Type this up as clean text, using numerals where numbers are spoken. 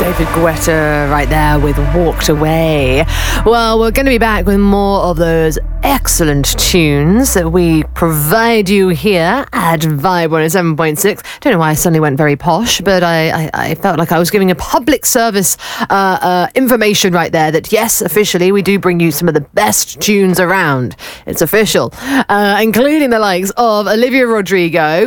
David Guetta right there with Walked Away. Well, we're going to be back with more of those excellent tunes that we provide you here at Vibe 107.6. Don't know why I suddenly went very posh, but I felt like I was giving a public service information right there that yes, officially we do bring you some of the best tunes around. It's official, including the likes of Olivia Rodrigo,